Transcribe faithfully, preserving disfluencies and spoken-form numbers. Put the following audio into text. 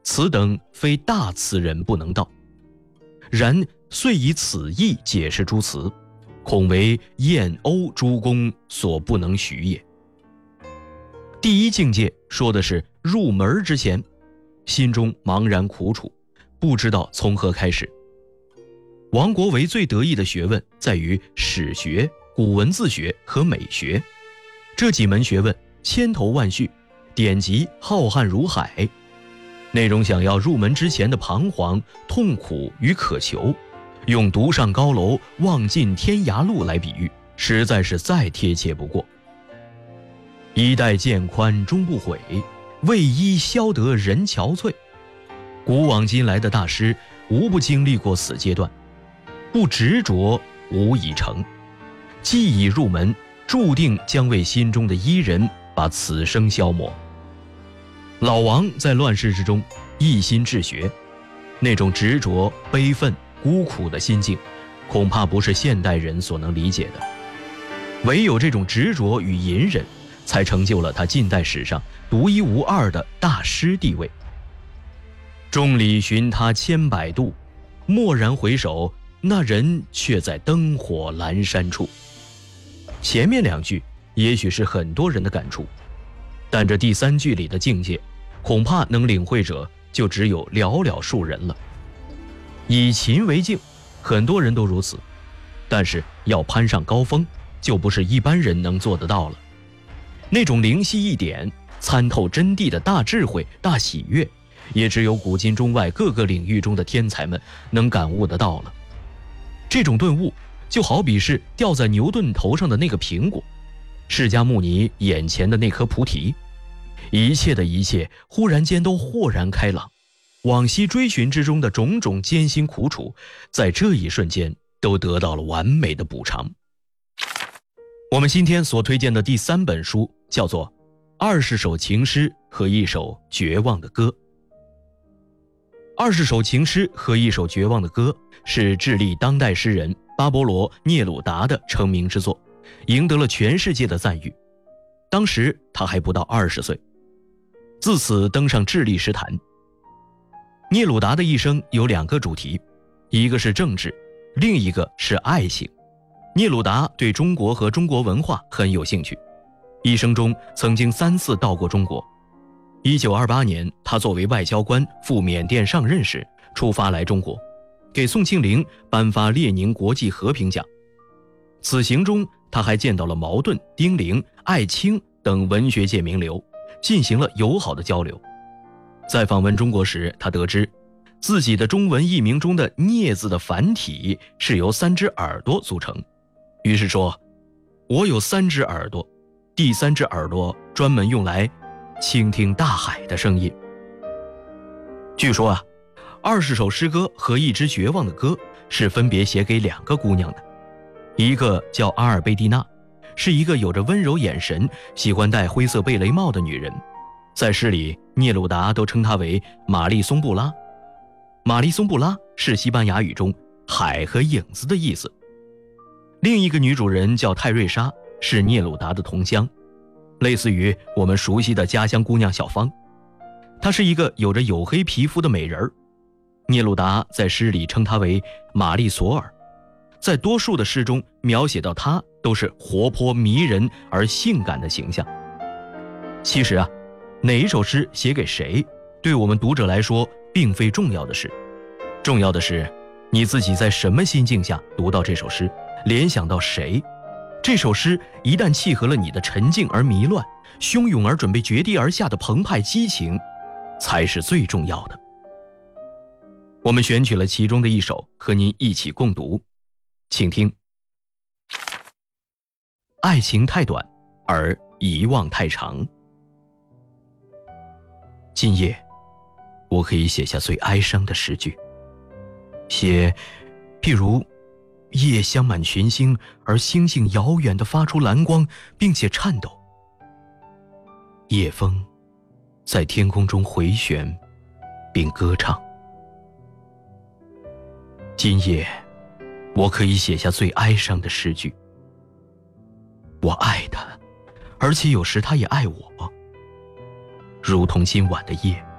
此等非大词人不能道。然遂以此意解释诸词，恐为燕欧诸公所不能许也。第一境界说的是入门之前，心中茫然苦楚，不知道从何开始。王国维最得意的学问在于史学、古文字学和美学，这几门学问千头万绪，典籍浩瀚如海，内容想要入门之前的彷徨、痛苦与渴求，用独上高楼、望尽天涯路来比喻，实在是再贴切不过。衣带渐宽终不悔，为伊消得人憔悴。古往今来的大师无不经历过此阶段，不执着无以成，既已入门，注定将为心中的伊人把此生消磨。老王在乱世之中一心治学，那种执着、悲愤、孤苦的心境，恐怕不是现代人所能理解的。唯有这种执着与隐忍，才成就了他近代史上独一无二的大师地位。众里寻他千百度，蓦然回首，那人却在灯火阑珊处。前面两句也许是很多人的感触，但这第三句里的境界，恐怕能领会者就只有寥寥数人了。以勤为径，很多人都如此，但是要攀上高峰，就不是一般人能做得到了。那种灵犀一点、参透真谛的大智慧、大喜悦，也只有古今中外各个领域中的天才们能感悟得到了。这种顿悟，就好比是掉在牛顿头上的那个苹果，释迦牟尼眼前的那颗菩提，一切的一切忽然间都豁然开朗，往昔追寻之中的种种艰辛苦楚，在这一瞬间都得到了完美的补偿。我们今天所推荐的第三本书叫做《二十首情诗和一首绝望的歌》。二十首情诗和一首绝望的歌是智利当代诗人巴勃罗·聂鲁达的成名之作，赢得了全世界的赞誉。当时他还不到二十岁，自此登上智利诗坛。聂鲁达的一生有两个主题，一个是政治，另一个是爱情。聂鲁达对中国和中国文化很有兴趣，一生中曾经三次到过中国。一九二八年，他作为外交官赴缅甸上任时，出发来中国，给宋庆龄颁发列宁国际和平奖。此行中，他还见到了茅盾、丁玲、艾青等文学界名流，进行了友好的交流。在访问中国时，他得知自己的中文译名中的聂字的繁体是由三只耳朵组成，于是说，我有三只耳朵，第三只耳朵专门用来倾听大海的声音。据说啊，二十首诗歌和一支绝望的歌是分别写给两个姑娘的，一个叫阿尔贝蒂娜，是一个有着温柔眼神、喜欢戴灰色贝雷帽的女人，在诗里聂鲁达都称她为玛丽松布拉。玛丽松布拉是西班牙语中海和影子的意思。另一个女主人叫泰瑞莎，是聂鲁达的同乡，类似于我们熟悉的家乡姑娘小芳。她是一个有着黝黑皮肤的美人儿，聂鲁达在诗里称她为玛丽索尔。在多数的诗中描写到她都是活泼迷人而性感的形象。其实啊，哪一首诗写给谁，对我们读者来说并非重要的事，重要的是你自己在什么心境下读到这首诗，联想到谁。这首诗一旦契合了你的沉静而迷乱、汹涌而准备绝地而下的澎湃激情，才是最重要的。我们选取了其中的一首和您一起共读，请听。爱情太短，而遗忘太长。今夜我可以写下最哀伤的诗句，写譬如夜镶满群星，而星星遥远地发出蓝光，并且颤抖。夜风在天空中回旋并歌唱。今夜我可以写下最哀伤的诗句，我爱他，而且有时他也爱我，如同今晚的夜，